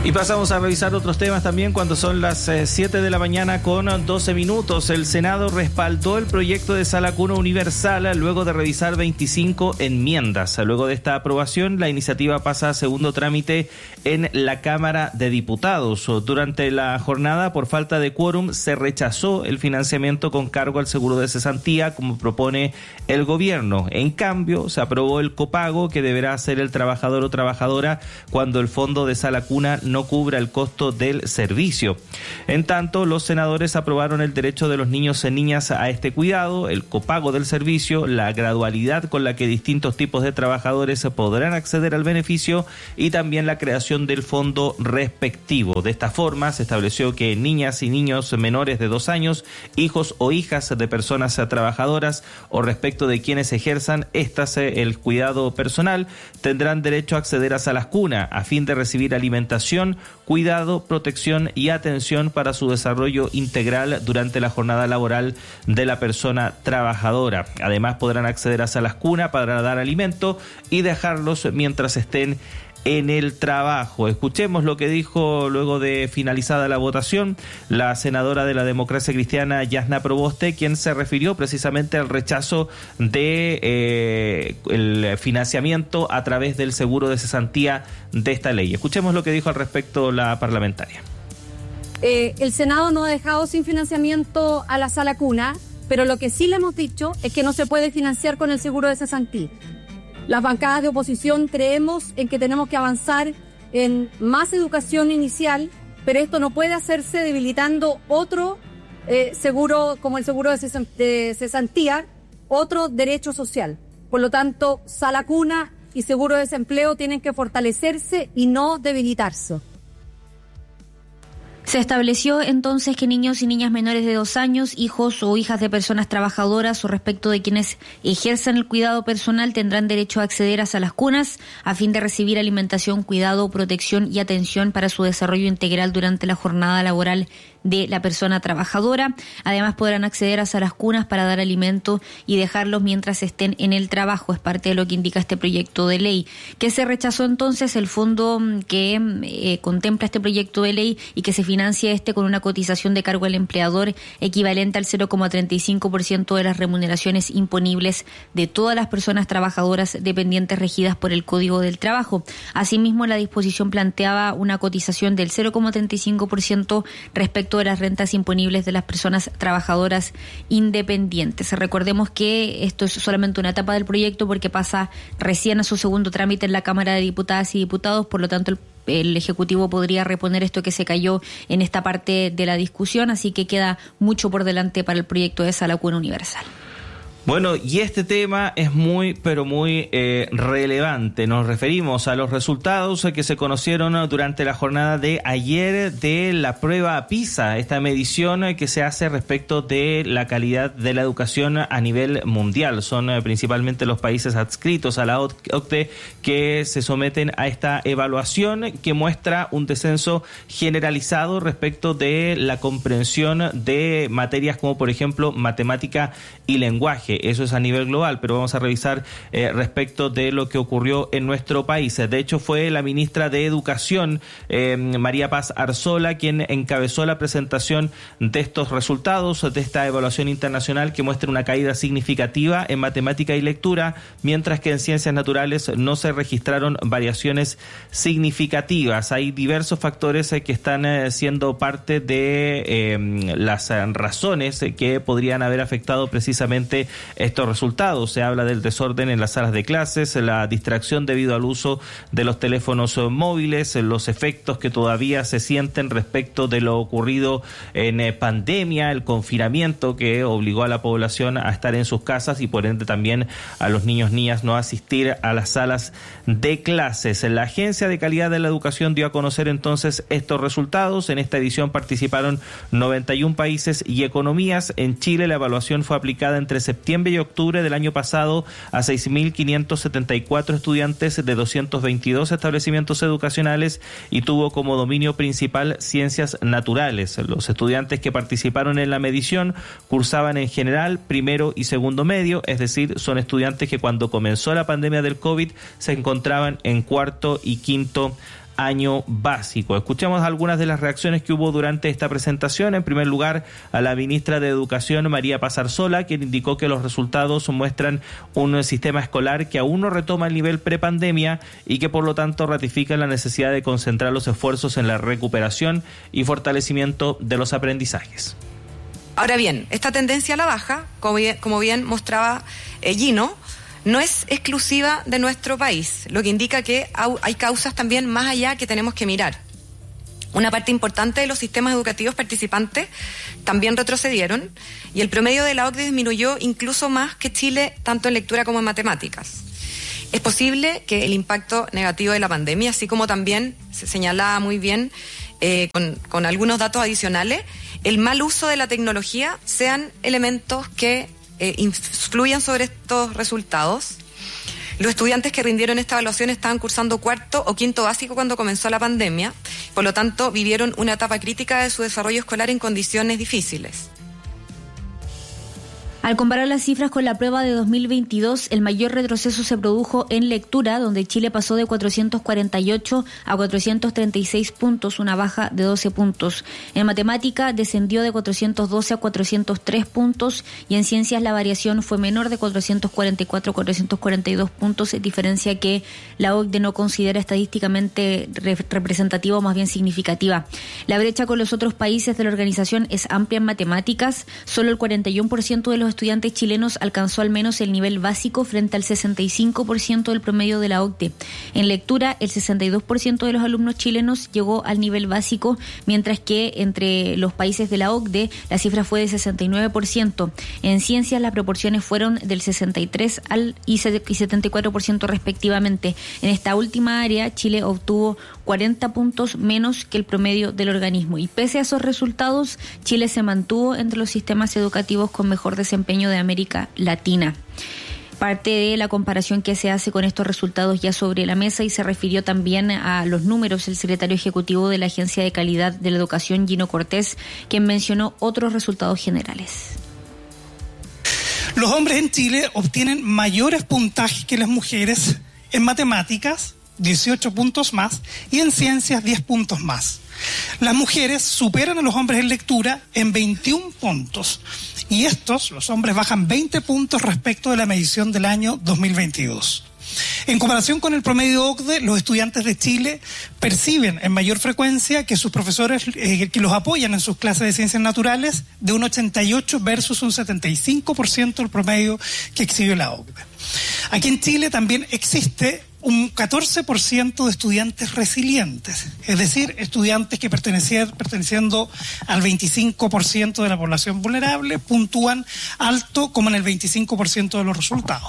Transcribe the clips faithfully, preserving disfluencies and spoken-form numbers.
Y pasamos a revisar otros temas también cuando son las siete de la mañana con doce minutos. El Senado respaldó el proyecto de sala cuna universal luego de revisar veinticinco enmiendas. Luego de esta aprobación, la iniciativa pasa a segundo trámite en la Cámara de Diputados. Durante la jornada, por falta de quórum, se rechazó el financiamiento con cargo al seguro de cesantía, como propone el gobierno. En cambio, se aprobó el copago que deberá hacer el trabajador o trabajadora cuando el fondo de sala cuna no cubra el costo del servicio. En tanto, los senadores aprobaron el derecho de los niños y niñas a este cuidado, el copago del servicio, la gradualidad con la que distintos tipos de trabajadores podrán acceder al beneficio y también la creación del fondo respectivo. De esta forma, se estableció que niñas y niños menores de dos años, hijos o hijas de personas trabajadoras o respecto de quienes ejerzan estas el cuidado personal, tendrán derecho a acceder a salas cuna a fin de recibir alimentación, cuidado, protección y atención para su desarrollo integral durante la jornada laboral de la persona trabajadora. Además, podrán acceder a salas cuna para dar alimento y dejarlos mientras estén en el trabajo. Escuchemos lo que dijo luego de finalizada la votación la senadora de la Democracia Cristiana, Yasna Proboste, quien se refirió precisamente al rechazo de eh, el financiamiento a través del seguro de cesantía de esta ley. Escuchemos lo que dijo al respecto la parlamentaria. Eh, el Senado no ha dejado sin financiamiento a la sala cuna, pero lo que sí le hemos dicho es que no se puede financiar con el seguro de cesantía. Las bancadas de oposición creemos en que tenemos que avanzar en más educación inicial, pero esto no puede hacerse debilitando otro eh, seguro como el seguro de cesantía, otro derecho social. Por lo tanto, sala cuna y seguro de desempleo tienen que fortalecerse y no debilitarse. Se estableció entonces que niños y niñas menores de dos años, hijos o hijas de personas trabajadoras o respecto de quienes ejerzan el cuidado personal tendrán derecho a acceder a salas cunas a fin de recibir alimentación, cuidado, protección y atención para su desarrollo integral durante la jornada laboral de la persona trabajadora. Además, podrán acceder a salas cunas para dar alimento y dejarlos mientras estén en el trabajo. Es parte de lo que indica este proyecto de ley. Que se rechazó entonces el fondo que eh, contempla este proyecto de ley y que se financia este con una cotización de cargo al empleador equivalente al cero coma treinta y cinco por ciento de las remuneraciones imponibles de todas las personas trabajadoras dependientes regidas por el Código del Trabajo. Asimismo, la disposición planteaba una cotización del cero coma treinta y cinco por ciento respecto de las rentas imponibles de las personas trabajadoras independientes. Recordemos que esto es solamente una etapa del proyecto porque pasa recién a su segundo trámite en la Cámara de Diputadas y Diputados, por lo tanto el El Ejecutivo podría reponer esto que se cayó en esta parte de la discusión, así que queda mucho por delante para el proyecto de sala cuna universal. Bueno, y este tema es muy, pero muy eh, relevante. Nos referimos a los resultados que se conocieron durante la jornada de ayer de la prueba PISA, esta medición que se hace respecto de la calidad de la educación a nivel mundial. Son eh, principalmente los países adscritos a la O C D E que se someten a esta evaluación que muestra un descenso generalizado respecto de la comprensión de materias como, por ejemplo, matemática y lenguaje. Eso es a nivel global, pero vamos a revisar eh, respecto de lo que ocurrió en nuestro país. De hecho, fue la ministra de Educación, eh, María Paz Arzola, quien encabezó la presentación de estos resultados, de esta evaluación internacional que muestra una caída significativa en matemática y lectura, mientras que en ciencias naturales no se registraron variaciones significativas. Hay diversos factores eh, que están eh, siendo parte de eh, las eh, razones eh, que podrían haber afectado precisamente estos resultados. Se habla del desorden en las salas de clases, la distracción debido al uso de los teléfonos móviles, los efectos que todavía se sienten respecto de lo ocurrido en eh, pandemia, el confinamiento que obligó a la población a estar en sus casas y por ende también a los niños niñas no asistir a las salas de clases. La Agencia de Calidad de la Educación dio a conocer entonces estos resultados. En esta edición participaron noventa y un países y economías. En Chile la evaluación fue aplicada entre septiembre y octubre del año pasado a seis mil quinientos setenta y cuatro estudiantes de doscientos veintidós establecimientos educacionales y tuvo como dominio principal ciencias naturales. Los estudiantes que participaron en la medición cursaban en general primero y segundo medio, es decir, son estudiantes que cuando comenzó la pandemia del COVID se encontraban en cuarto y quinto año básico. Escuchemos algunas de las reacciones que hubo durante esta presentación. En primer lugar, a la ministra de Educación, María Paz Arzola, quien indicó que los resultados muestran un sistema escolar que aún no retoma el nivel prepandemia y que por lo tanto ratifica la necesidad de concentrar los esfuerzos en la recuperación y fortalecimiento de los aprendizajes. Ahora bien, esta tendencia a la baja, como bien, como bien mostraba eh, Gino, no es exclusiva de nuestro país, lo que indica que hay causas también más allá que tenemos que mirar. Una parte importante de los sistemas educativos participantes también retrocedieron y el promedio de la O C D E disminuyó incluso más que Chile, tanto en lectura como en matemáticas. Es posible que el impacto negativo de la pandemia, así como también se señalaba muy bien eh, con, con algunos datos adicionales, el mal uso de la tecnología sean elementos que Eh, influyan sobre estos resultados. Los estudiantes que rindieron esta evaluación estaban cursando cuarto o quinto básico cuando comenzó la pandemia, por lo tanto vivieron una etapa crítica de su desarrollo escolar en condiciones difíciles. Al comparar las cifras con la prueba de dos mil veintidós, el mayor retroceso se produjo en lectura, donde Chile pasó de cuatrocientos cuarenta y ocho a cuatrocientos treinta y seis puntos, una baja de doce puntos. En matemática descendió de cuatrocientos doce a cuatrocientos tres puntos y en ciencias la variación fue menor, de cuatrocientos cuarenta y cuatro a cuatrocientos cuarenta y dos puntos, diferencia que la O C D E no considera estadísticamente re- representativa o más bien significativa. La brecha con los otros países de la organización es amplia en matemáticas. Solo el cuarenta y uno por ciento de los estudiantes chilenos alcanzó al menos el nivel básico frente al sesenta y cinco por ciento del promedio de la O C D E. En lectura, el sesenta y dos por ciento de los alumnos chilenos llegó al nivel básico, mientras que entre los países de la O C D E la cifra fue de sesenta y nueve por ciento. En ciencias las proporciones fueron del sesenta y tres por ciento al y setenta y cuatro por ciento respectivamente. En esta última área, Chile obtuvo cuarenta puntos menos que el promedio del organismo. Y pese a esos resultados, Chile se mantuvo entre los sistemas educativos con mejor desempeño de América Latina. Parte de la comparación que se hace con estos resultados ya sobre la mesa, y se refirió también a los números el secretario ejecutivo de la Agencia de Calidad de la Educación, Gino Cortés, quien mencionó otros resultados generales. Los hombres en Chile obtienen mayores puntajes que las mujeres en matemáticas, dieciocho puntos más, y en ciencias, diez puntos más. Las mujeres superan a los hombres en lectura en veintiún puntos, y estos, los hombres, bajan veinte puntos respecto de la medición del año dos mil veintidós. En comparación con el promedio O C D E, los estudiantes de Chile perciben en mayor frecuencia que sus profesores eh, que los apoyan en sus clases de ciencias naturales, de un ochenta y ocho versus un setenta y cinco por ciento el promedio que exhibe la O C D E. Aquí en Chile también existe un catorce por ciento de estudiantes resilientes, es decir, estudiantes que perteneciendo al veinticinco por ciento de la población vulnerable puntúan alto como en el veinticinco por ciento de los resultados.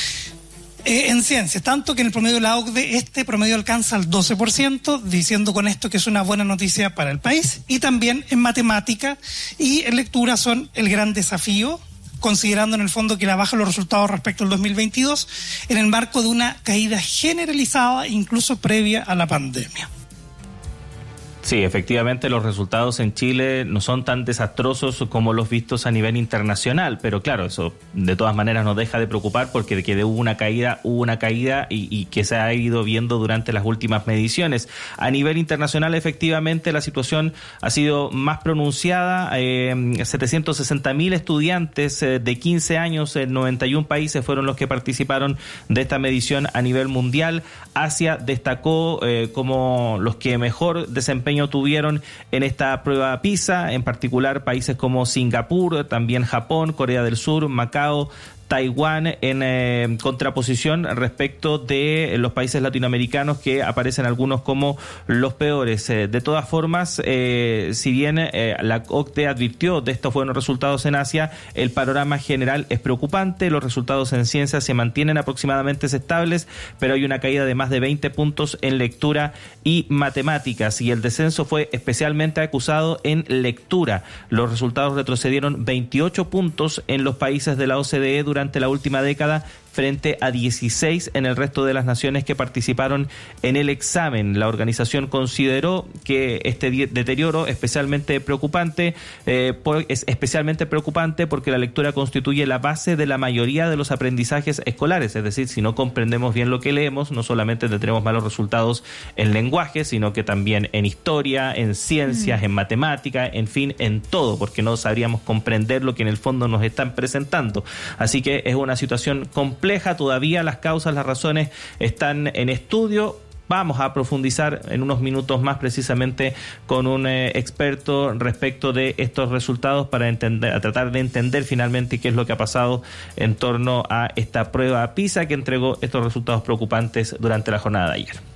Eh, en ciencias, tanto que en el promedio de la O C D E este promedio alcanza el doce por ciento, diciendo con esto que es una buena noticia para el país, y también en matemática y en lectura son el gran desafío, considerando en el fondo que la baja de los resultados respecto al dos mil veintidós en el marco de una caída generalizada incluso previa a la pandemia. Sí, efectivamente los resultados en Chile no son tan desastrosos como los vistos a nivel internacional, pero claro, eso de todas maneras nos deja de preocupar, porque de que hubo una caída, hubo una caída y, y que se ha ido viendo durante las últimas mediciones. A nivel internacional, efectivamente, la situación ha sido más pronunciada. Eh, setecientos sesenta mil estudiantes eh, de quince años en noventa y uno países fueron los que participaron de esta medición a nivel mundial. Asia destacó eh, como los que mejor desempeño tuvieron en esta prueba PISA, en particular países como Singapur, también Japón, Corea del Sur, Macao, Taiwán, en eh, contraposición respecto de los países latinoamericanos, que aparecen algunos como los peores. Eh, de todas formas, eh, si bien eh, la O C D E advirtió de estos buenos resultados en Asia, el panorama general es preocupante. Los resultados en ciencias se mantienen aproximadamente estables, pero hay una caída de más de veinte puntos en lectura y matemáticas, y el descenso fue especialmente acusado en lectura. Los resultados retrocedieron veintiocho puntos en los países de la O C D E durante durante la última década, frente a dieciséis en el resto de las naciones que participaron en el examen. La organización consideró que este deterioro especialmente preocupante, eh, por, es especialmente preocupante porque la lectura constituye la base de la mayoría de los aprendizajes escolares, es decir, si no comprendemos bien lo que leemos, no solamente tendremos malos resultados en lenguaje, sino que también en historia, en ciencias, mm. en matemática, en fin, en todo, porque no sabríamos comprender lo que en el fondo nos están presentando. Así que es una situación compleja, todavía las causas, las razones están en estudio. Vamos a profundizar en unos minutos más precisamente con un eh, experto respecto de estos resultados para entender, a tratar de entender finalmente qué es lo que ha pasado en torno a esta prueba PISA que entregó estos resultados preocupantes durante la jornada de ayer.